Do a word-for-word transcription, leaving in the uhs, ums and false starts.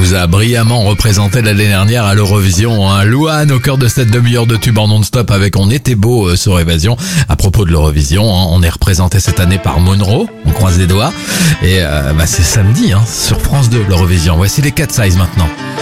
nous a brillamment représenté l'année dernière à l'Eurovision. Hein. Louane au cœur de cette demi-heure de tube en non-stop avec On était beau euh, sur Évasion. À propos de l'Eurovision, hein, on est représenté cette année par Monroe, on croise les doigts. Et euh, bah, c'est samedi hein, sur France deux l'Eurovision. Voici les Cat Size maintenant.